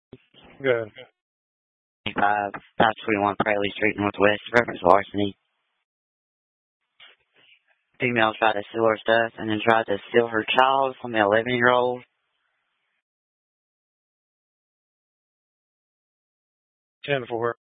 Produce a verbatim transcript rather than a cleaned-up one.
Good. five, five twenty-one Praley Street, Northwest, reference larceny. Female tried to steal her stuff and then tried to steal her child from the eleven-year-old. ten four.